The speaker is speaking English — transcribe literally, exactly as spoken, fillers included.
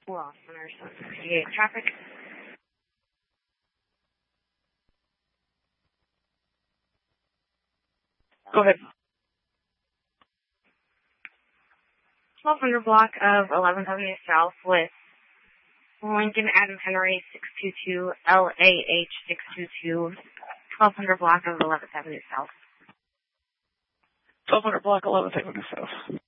Well, Center sixty-eight traffic. Go ahead. twelve hundred block of eleventh Avenue South with Lincoln Adam Henry six two two L A H six two two. twelve hundred block of eleventh Avenue South. twelve hundred block, eleventh Avenue South.